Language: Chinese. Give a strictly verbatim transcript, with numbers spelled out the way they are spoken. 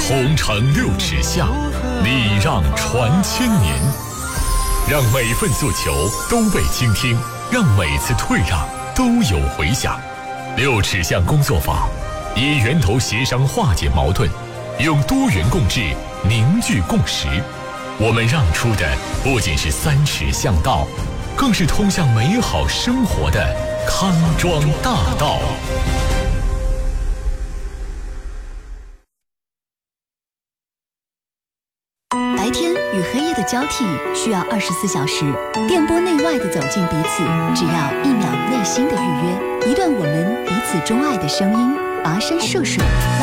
同城六尺巷，礼让传千年。让每份诉求都被倾听，让每次退让都有回响。六尺巷工作坊以源头协商化解矛盾，用多元共治凝聚共识。我们让出的不仅是三尺巷道，更是通向美好生活的康庄大道。 白天与黑夜的交替需要二十四小时，电波内外的走进彼此，只要一秒内心的预约，一段我们彼此钟爱的声音，跋山涉水。